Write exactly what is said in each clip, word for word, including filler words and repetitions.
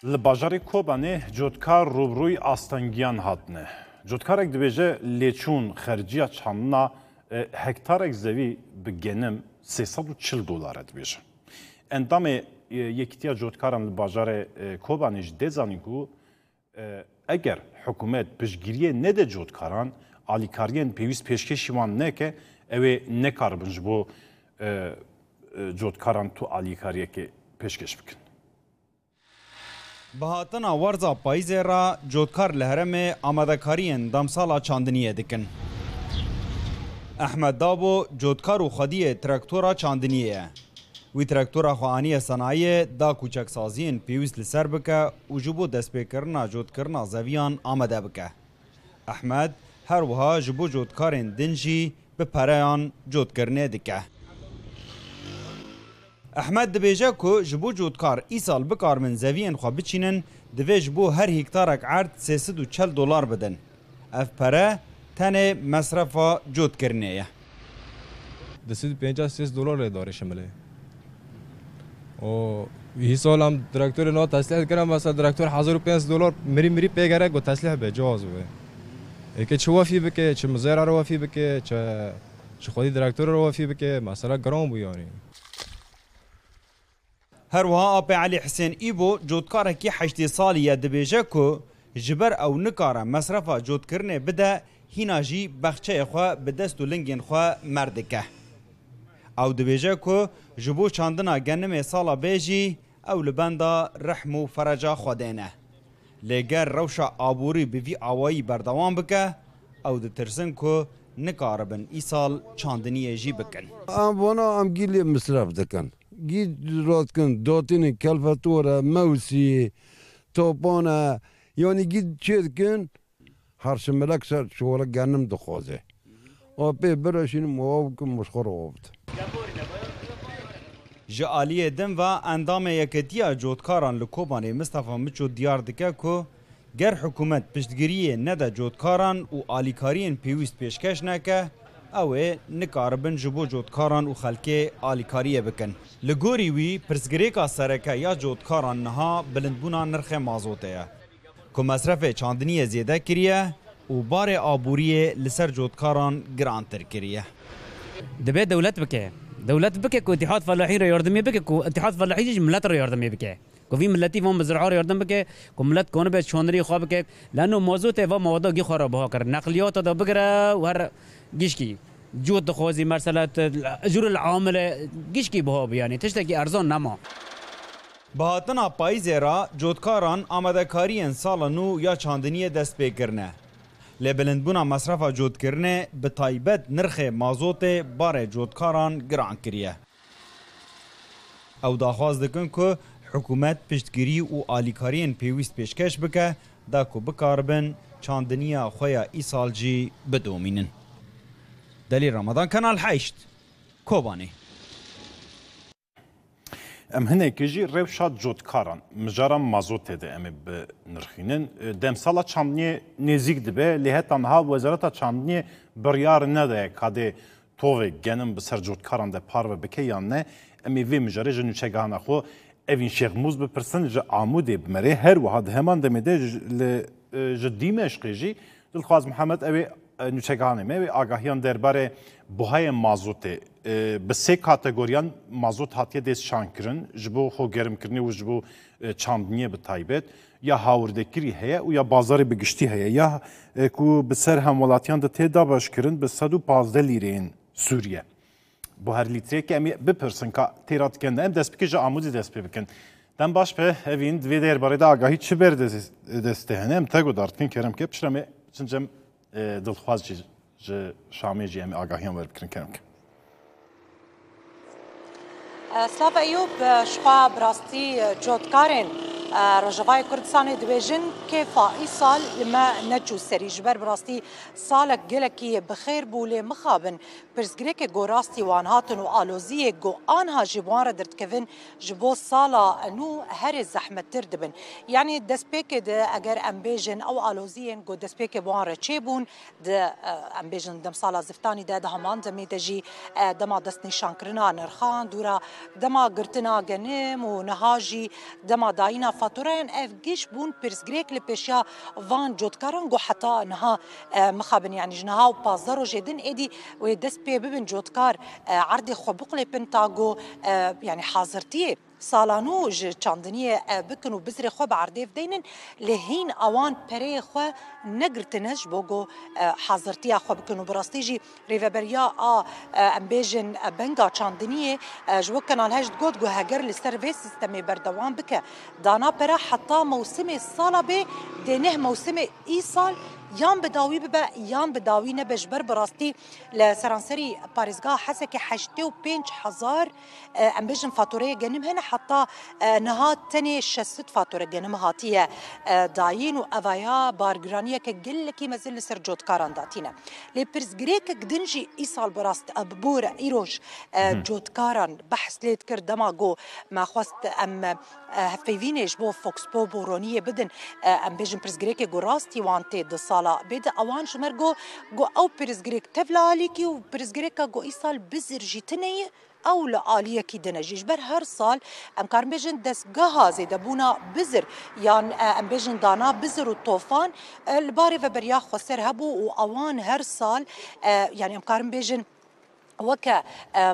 Li bajarê Kobanê cotkar rûbirûyê astengiyan hatine. Cotkarek dibêje lêçûn xerciya çandina hektarek zevî bi genim sê sed û çil dolar dibêje. Endamê yekîtiya cotkaran li bajarê Kobanê jî dê zanîn ku eger hikûmet piştgiriyê nede cotkaran, alîkariyên pêwîst pêşkêşî wan neke, ew ê nekaribin ji bo cotkaran tu alîkariyekê pêşkêş bikin. Bi hatina werza payîzê re cotkar li herêmê amadekariyên demsala çandiniyê dikin. Ehmed Dabo cotkar û xwediyê traktora çandiniyê ye. Wî traktora xwe aniye senayê da kûçeksaziyên pêwîst li ser bike û ji bo destpêkirina cotkirina zeviyan amade bike. Ehmed her wiha ji bo cotkarên din jî bi pereyan cotkirinê dike. Ehmed dibêje ku ji bo cotkar îsal bikaribin zeviyên xwe biçînin, divê ji bo her hektarek erd sê sed û çel dolar bidin. Ev pere tenê mesrefa cotkirinê ye. Di sed û pênca sês dolar lê darê şimilê. O hî salam direktorê na teslih kirin mesela direktor hezar û pênc dolar mirî mirî pê gerek got teslih be cihaz be. Êkê çi wefî bike, çi mizêra re wefî bike, çi çi xwedî direktorê re wefî bike, mesela giran bû yanî. Her wiha Apê Elî Hisên Îbo cotkarekî heştê salî ye dibêje ku ji ber ew nikare mesrefa cotkirinê bide, hîna jî bexçeyê xwe bi dest û lingên xwe mer dike. Ew dibêje ku ji bo çandina genimê sala bê jî ew li benda rehm û fereca Xwedê ne. Lê ger rewşa aborî bi vî awayî berdewam bike, ew ditirsin ku nikaribin îsal çandiniyê jî bikin. Em vana em gîlê misraf dikin. Gî rastkin datînê kelfetora, mewsî, topana, yanî gî çê dikin her şimelek ser şola genim dixwaze. Apê bireşînim ava bikim mişxara ava bidin. Ji aliyê din ve endamê yekîtiya cotkaran li Kobanê Mistefa Miço diyar dike ku ger hikûmet piştgiriyê nede cotkaran û alîkariyên pêwîst pêşkeş neke, ew ê nikaribin ji bo cotkaran û xelkê alîkariyê bikin. Li gorî wî pirsgirêka sereke ya cotkaran niha bilindbûna nirxê mazotê ye. Ku mesrefê çandiniyê zêde kiriye û barê aboriyê li ser cotkaran girantir kiriye. Dibe dewlet bike. Dewlet bike ku İttihat Fellahîn re yardımê bike ku İttihat Fellahîn jî millet re yardımê bike. Ku vî milletî van bi zir'a re yardım bike ku millet kone be çandinî xwe bike. Lano mazotê ve mawada gî xwe re biha kir. Neqliyata da bigire û her gişkî cot dixwazî merselet ecûrul amile gişkî biha bû yanî tiştekî erzan nema. Bi hatina payîzê re cotkaran amadekariyên sala nû ya çandiniyê dest pê kirine. Lê bilindbûna mesrefa cotkirinê bi taybet nirxê mazotê barê cotkaran giran kiriye. Ew daxwaz dikin ku hikûmet piştgirî û alîkariyên pêwîst pêşkeş bike, da ku bikaribin çandiniya xwe ya îsal jî bidomînin. Delîl Ramadan Kanal heşt Kobanê. Em hinekî jî rewşa cotkaran mijaran mazotê de em ê binirxînin. Demsala çandiniyê nêzik dibe, lê heta niha Wezareta Çandiniyê biryar nede kadê tovê genim bi ser cotkaran de parve bike yan ne, em ê vê mijarê ji nûçegahana xwe evîn Şêxmûz bipirsin ji Amûdê bimerê her wiha di heman demê de ji Dîmeşqê jî Dilxwaz Mihemed ew ê nûçegahanê me wê agahiyan derbarê buhayên mazotê bi sê kategoriyan mazot hatiye destşankirin ji bo xwe germkirinê û ji bo çandiniyê bi taybet ya hawirdekirî heye û ya bazarê bi giştî heye ya ku bi ser hemwelatiyan de tê dabaşkirin bi sed û pazdeh lîreyên Sûriye. Bu her lîtreyekê em ê bipirsin ka têra dikende em dest bike ji Amûdê dest pê bikin. Dem baş be evîn divê derbarê de agahî çi ber destê hene em te gudardikin keremke piştre me çincem Dilxwaz jî ji Şamê jî em ê agahiyan werbikirin keremke. Slava Eyûb şixwe bi rastî cotkarên Rojavayê Kurdistanê dibêjin kêfa îsal li me neçû serî ji ber bi rastî salek gelekî bi xêr bû lê mixabin pirsgirêkê gorastî wan hatin û aloziyê got anha ji wan re dertkevin ji bo sala nû herê zehmettir dibin. Yanî destpêkê de eger em bêjin ew aloziyên got destpêkê wan re çêbûn di em bêjin demsala ziftanî de di heman demê de jî dema destnîşankirina nirxan dûra dema girtina genim û niha jî dema dayîna فاتورين اف جيش بون برسجريك لبيشيا فان جوتكاران جو حتى نها مخابن يعني جنها وبازارو جدن ايدي ودس بي ببن جوتكار عردي خبق لي بنتاغو يعني حاضرتيه سالانو ج چاندنیه بکن و بزر خو بعردیف دینن لهین اوان پری خو نگرتنش بوگو حاضرتی خو بکن و براستی جی ریوبریا ا امبیجن بنگا چاندنیه جو کنال هشت گود گو هگر لسرویس سیستمی بردوام بک دانا پرا حتی موسم سالا به دینه موسم ای سال یان بداوی ببا یان بداوی نبش بر براستی لسرانسری پاریزگاه حسك حشتي و بينج حزار امبيجن فاتوريه جنم هنا حتى نهات تاني شست فاتوره جنم هاتيه داين و افايا بارجرانيه كجل كي مازال سر جوت كاران داتينا لي برزغريك قدنجي ايصال براست اببور ايروش جوت كاران بحث ليت كر دماغو ما خواست ام هفيفينيش بو فوكس بو بورونيه بدن امبيجن برزغريك جو راستي وانتي د سالا بيد اوان شمرغو جو او برزغريك تفلاليكي و برزغريك جو ايصال بزر جيتني او لآلية كي دنجيش بر هر سال ام كارم بيجن دس جهازي دبونا بزر يعني ام بيجن دانا بزر والطوفان الباري فبريا خسر هبو واوان هر سال يعني ام كارم بيجن وكا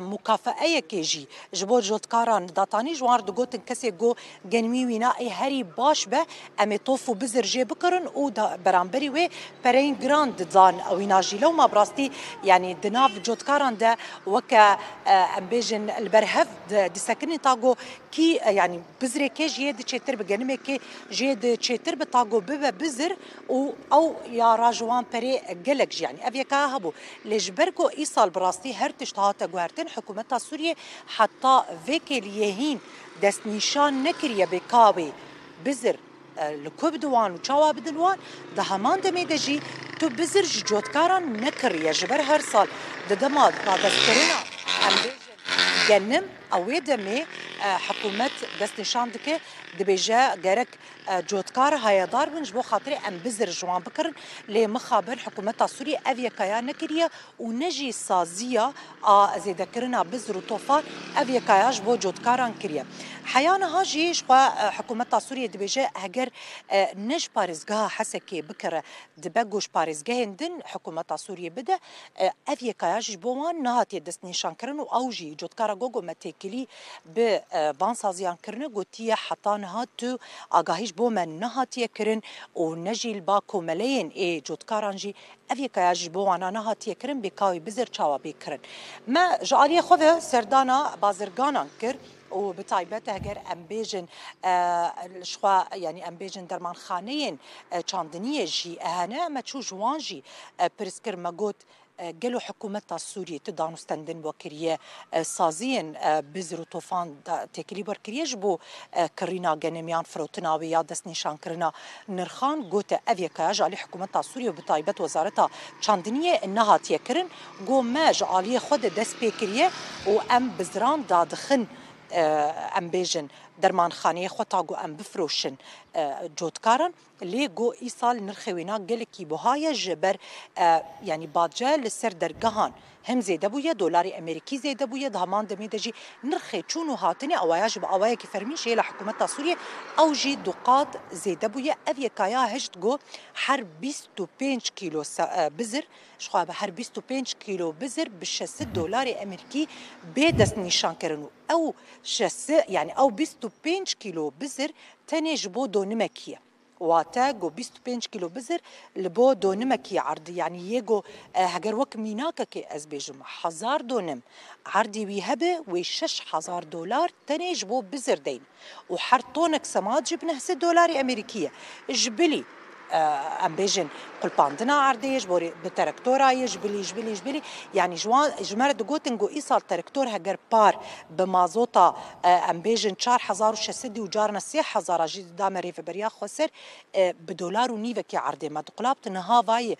مكافأة كيجي جبور جوت كاران داتاني جوار دقوتن كسي جو جنمي وينائي هري باش به امي طوفو بزر جي بكرن و برانبري وي برين جراند دان او يناجي لو ما براستي يعني دناف جوت كاران دا وكا امبيجن البرهف دي ساكني تاغو كي يعني بزري كي جي دي تشتر بجنمي كي جي دي تشتر بتاغو ببا بزر و او يا راجوان بري جلك يعني افيكا هبو لجبركو ايصال براستي تشتهات جوهرتن حكومتها سوريا حتى فيكي اليهين دست نشان نكريا بكاوي بزر لكوب دوان وشاوا بدلوان ده همان دمي دجي تو بزر جوت كاران نكريا جبر هر سال ده دماد دسترنا ام جنم او دمي حكومت دست نشان دكه دبيجا جارك جوتكار هيا دار بنج بو خاطري ام بزر جوان بكرن لي مخابر حكومتها سوريا افيا كيا نكريا ونجي سازيا ا زي ذكرنا بزر وطوفان افيا كياج بو جوتكاران كريا حيانا هاجي شوا حكومتها سوريا دبيجا هجر نج باريزغا حسكي بكره دبغوش باريزغا هندن حكومتها سوريا بدا افيا كياج بوان نهاتي دس نشان كرن اوجي جوتكارا جوجو متكلي ب بان سازيان كرن غوتيه حتى نهاتو اگاهيش بو من نهاتيه كرن ونجي الباكو ملايين اي جوتكارانجي افي كاجي بو انا نهاتيه كرن بكاوي بزر تشاوا بكرن ما جاليه خذ سردانا بازرگانان كر وبتايبته هجر امبيجن آه الشوا يعني امبيجن درمان خانين آه چاندنيه جي اهنا ما تشو جوانجي آه برسكر ماغوت قالوا حكومتها السورية تدانو ستندن وكريه سازين بزر وطوفان تكليبر كريه جبو كرينا جنميان فروتناوي يا دس نشان كرنا نرخان قوتا افيا كاج على حكومتها السورية وبطايبة وزارتها چاندنية انها تيكرن قو ماج عليه خود دس بيكريه وام بزران دادخن ام بيجن درمان خانه خوتاغو ام بفروشن جوتكارن لي جو ايصال نرخوينا قالكي بوهايا جبر يعني باجا لسر درگهان هم زيده بويا دولاري امريكي زيده بويا دهمان دمي دجي نرخي چونو هاتني اوايا جب اوايا كي فرمي شي لحكومتها سوريا او جي دقات زيده بويا افيا كايا هشت جو حر بيست و پنج كيلو بزر شخوا بحر بيست و پنج كيلو بزر بشست دولاري امريكي بيدس نشان كرنو او شس يعني او بيست و پنج كيلو بزر تاني جبو دو نمكيه واتا جو بيست و پنج كيلو بزر لبو دو نمكي عرض يعني يجو هجر وك ميناكا كي ازبيجم حزار دونم عرضي ويهبه ويشش حزار دولار تاني جبو بزر دين وحرطونك سماد جبنه ست دولار امريكيه جبلي ام بيجن قل باندنا عرديش بوري بتركتورا يجبلي جبلي جبلي يعني جوان جمره دغوتنجو ايصال تركتور هجر بار بمازوطا ام بيجن چهار هزار و شصت وجارنا سه هزار جي دامري فبريا خسر بدولار ونيفك عرضي ما دقلابت نها واي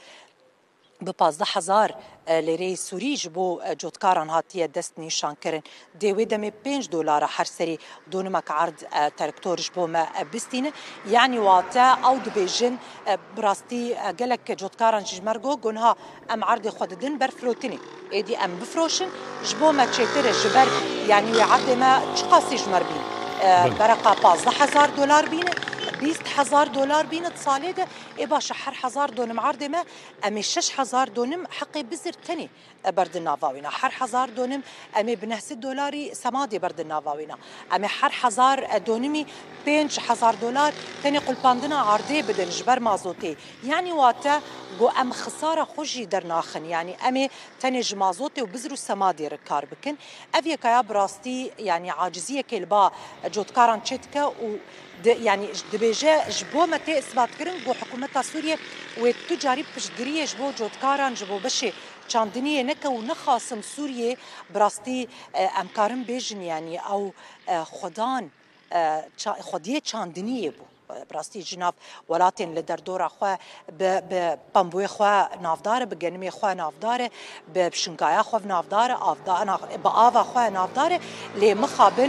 ب پانزده هزار لیره سوری جبو جوتکاران هاتیه دست نشان کرن دیوی دمی پنج دلار هر سری دونمک عرض ترکتور جبو ما بستینه یعنی واتا او دبیجن براستی گلک جوتکاران جمرگو گونها ام عرض خود دن برفروتنی ایدی ام بفروشن جبو ما چیتر جبر یعنی عرض ما چقاسی جمر بین برقه پانزده هزار دلار بینه بیست هزار دلار بینه ساله ده ای باشه هر هزار دونم عرض ما امی شش هزار دونم حقی بزر تنی برد ناواوینا هر هزار دونم امی بنهسی دلاری سمادی برد ناواوینا امی هر هزار دونمی پنج هزار دلار تنی قلباندنا عرضه بدن جبر مازوتی یعنی واتا گو ام خساره خوشی در ناخن یعنی امی تنی جمازوتی و بزر و سمادی رکار بکن اوی که براستی یعنی عاجزیه کلبا جودکاران چتکه و يعني دبيجا جبو متى اثبات كرن جو حكومه سوريا والتجاري بشجريه جبو جودكاران جبو بشي چاندنيه نكا ونخاصم سوريا براستي امكارن بيجن يعني او خدان خديه چاندنيه بو براستي جناف ولاتن لدردورا خو ببامبوي خو نافدار بجنمي خو نافدار بشنقايا خو نافدار افدار باوا خو نافدار لمخابن